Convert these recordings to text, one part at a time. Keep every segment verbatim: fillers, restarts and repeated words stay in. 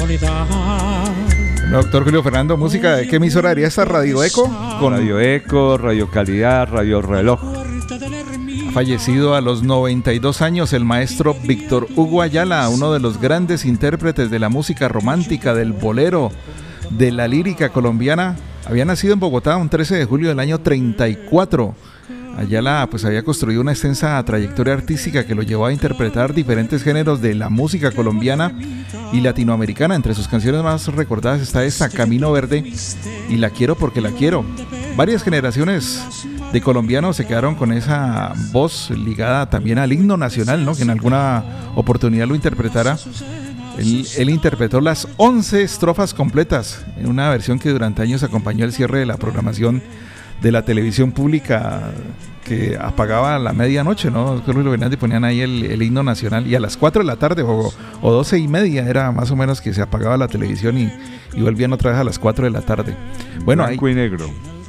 soledad. Doctor Julio Fernando, ¿música de qué emisora haría esta? ¿Radio Eco? Con Radio Eco, Radio Calidad, Radio Reloj. Ha fallecido a los noventa y dos años el maestro Víctor Hugo Ayala, uno de los grandes intérpretes de la música romántica, del bolero, de la lírica colombiana. Había nacido en Bogotá un trece de julio del año treinta y cuatro. Ayala pues había construido una extensa trayectoria artística que lo llevó a interpretar diferentes géneros de la música colombiana y latinoamericana. Entre sus canciones más recordadas está esta, Camino Verde, y La Quiero Porque La Quiero. Varias generaciones de colombianos se quedaron con esa voz ligada también al himno nacional, ¿no? Que en alguna oportunidad lo interpretara. Él, él interpretó las once estrofas completas en una versión que durante años acompañó el cierre de la programación de la televisión pública, que apagaba a la medianoche, ¿no? Y ponían ahí el, el himno nacional, y a las cuatro de la tarde o, o doce y media era más o menos que se apagaba la televisión y, y volvían otra vez a las cuatro de la tarde. Bueno, blanco ahí, y negro.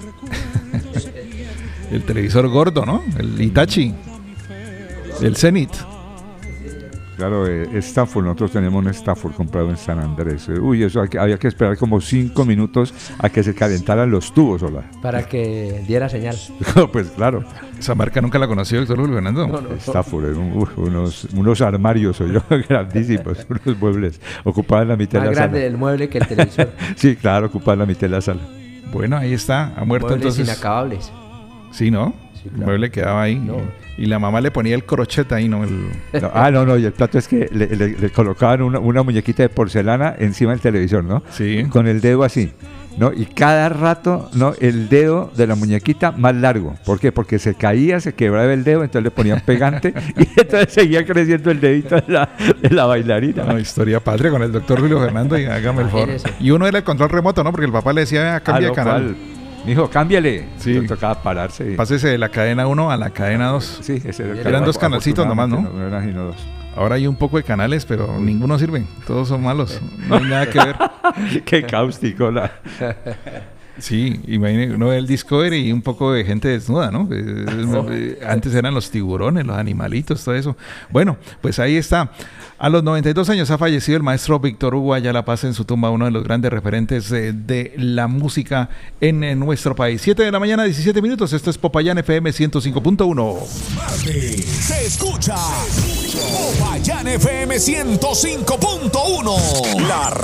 El televisor gordo, ¿no? El Hitachi, el Zenith. Claro, eh, Stafford, nosotros teníamos un Stafford comprado en San Andrés. Eh, uy, eso había que esperar como cinco minutos a que se calentaran los tubos, hola. Para que diera señal. Pues claro. Esa marca nunca la conoció el doctor Fernando. No, no, no. Stafford, eh, un, unos, unos armarios, yo, grandísimos, unos muebles. Ocupaban la mitad Más de la sala. Más grande el mueble que el televisor. Sí, claro, ocupaban la mitad de la sala. Bueno, ahí está, ha muerto Muebles entonces. inacabables. Sí, ¿no? Sí, El claro. mueble quedaba ahí. No. Y la mamá le ponía el crochet ahí, ¿no? El... No, ah, no, no, y el plato es que le, le, le colocaban una, una muñequita de porcelana encima del televisor, ¿no? Sí. Con el dedo así, ¿no? Y cada rato, ¿no? El dedo de la muñequita más largo. ¿Por qué? Porque se caía, se quebraba el dedo, entonces le ponían pegante y entonces seguía creciendo el dedito de la, de la bailarina. No, historia patria con el doctor Julio Fernando, y hágame el favor. Imagínese. Y uno era el control remoto, ¿no? Porque el papá le decía, cambia de canal. Mijo, cámbiale. Sí. Le tocaba pararse. Pásese de la cadena uno a la cadena dos. Sí, ese era el Eran dos canalcitos nomás, ¿no? No, no eran sino dos. Ahora hay un poco de canales, pero ninguno sirve. Todos son malos. No hay nada que ver. Qué cáustico la... Sí, imagínate, uno ve el Discovery y un poco de gente desnuda, ¿no? Antes eran los tiburones, los animalitos, todo eso. Bueno, pues ahí está. A los noventa y dos años ha fallecido el maestro Víctor Hugo Ayala. Paz en su tumba, uno de los grandes referentes eh, de la música en, en nuestro país. siete de la mañana, diecisiete minutos. Esto es Popayán F M ciento cinco punto uno. Se escucha Popayán F M ciento cinco punto uno. La